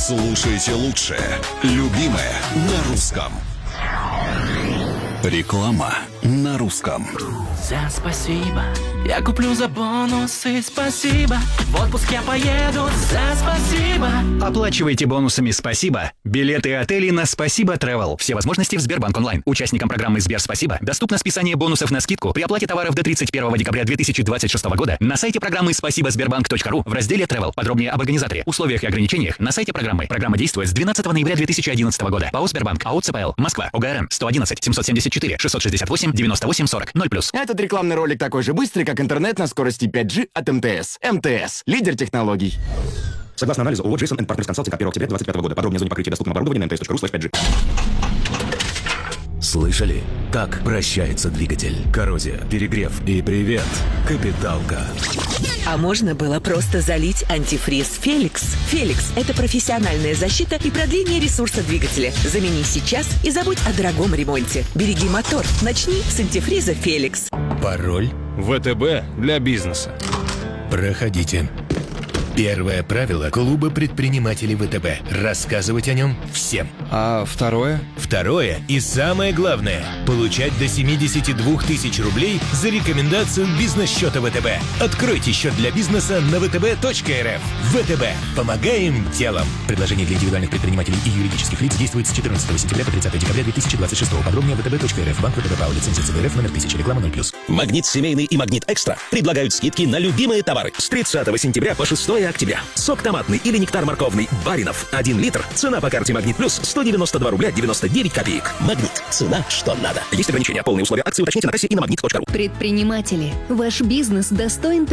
Слушайте лучшее. Любимое на русском. Реклама на русском. За спасибо. Я куплю за бонусы, спасибо. В отпуск я поеду за спасибо. Оплачивайте бонусами «Спасибо» билеты и отели на «Спасибо Travel». Все возможности в Сбербанк Онлайн. Участникам программы «Сбер Спасибо» доступно списание бонусов на скидку при оплате товаров до 31 декабря 2026 года на сайте программы «Спасибо-Сбербанк.ру» в разделе Travel. Подробнее об организаторе, условиях и ограничениях на сайте программы. Программа действует с 12 ноября 2011 года. ПАО «Сбербанк», АО ЦПЛ, Москва, ОГРН 111 774 668 98 40 0+. Этот рекламный ролик такой же быстрый, как интернет на скорости 5G от МТС. МТС – лидер технологий. Согласно анализу ООО Джейсон энд Партнерс Консалтинг от 1 октября 2025 года. Подробнее о зоне покрытия доступного оборудования на mts.ru/5G. Слышали, как прощается двигатель? Коррозия, перегрев и привет, капиталка. А можно было просто залить антифриз «Феликс». «Феликс» — это профессиональная защита и продление ресурса двигателя. Замени сейчас и забудь о дорогом ремонте. Береги мотор. Начни с антифриза «Феликс». Пароль? ВТБ для бизнеса. Проходите. Первое правило клуба предпринимателей ВТБ – рассказывать о нем всем. А второе? Второе и самое главное – получать до 72 тысяч рублей за рекомендацию бизнес-счета ВТБ. Откройте счет для бизнеса на vtb.rf. ВТБ. Помогаем делом. Предложение для индивидуальных предпринимателей и юридических лиц действует с 14 сентября по 30 декабря 2026. Подробнее vtb.rf. Банк ВТБ ПАО. Лицензия ЦБРФ номер 1000. Реклама 0+. Магнит Семейный и Магнит Экстра предлагают скидки на любимые товары с 30 сентября по 6 октября. Сок томатный или нектар морковный Баринов 1 литр. Цена по карте Магнит Плюс 192 рубля 99 копеек. Магнит. Цена, что надо. Есть ограничения. Полные условия акции уточните на кассе и на магнит.ру. Предприниматели, ваш бизнес достоин